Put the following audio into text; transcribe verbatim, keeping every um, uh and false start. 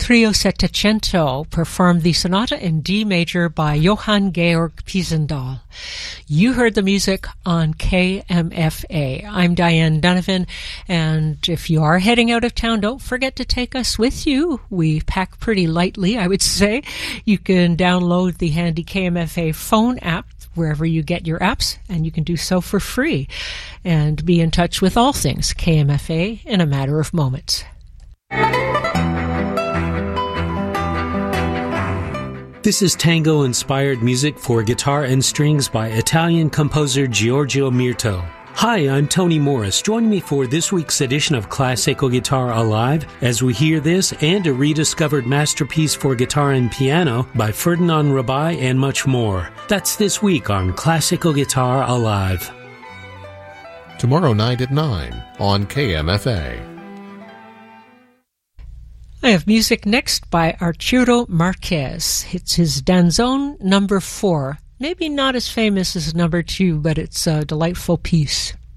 Trio Settecento performed the sonata in D major by Johann Georg Piesendahl. You heard the music on K M F A. I'm Diane Donovan, and if you are heading out of town, don't forget to take us with you. We pack pretty lightly, I would say. You can download the handy K M F A phone app wherever you get your apps, and you can do so for free. And be in touch with all things K M F A in a matter of moments. This is tango-inspired music for guitar and strings by Italian composer Giorgio Mirto. Hi, I'm Tony Morris. Join me for this week's edition of Classical Guitar Alive as we hear this and a rediscovered masterpiece for guitar and piano by Ferdinand Rabai and much more. That's this week on Classical Guitar Alive. Tomorrow night at nine on K M F A. I have music next by Arturo Marquez. It's his Danzón number four. Maybe not as famous as number two, but it's a delightful piece.